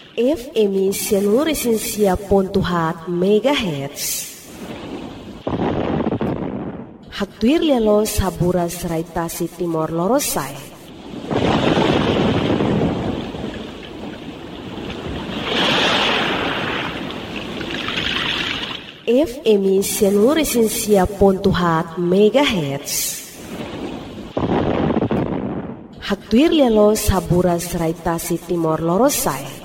FM Sianuresinsia.hat MHz. Hatuir lelo sabura serai tasi Timor Lorosai. FM Sianuresinsia.hat MHz. Hatuir lelo sabura serai tasi Timor Lorosai.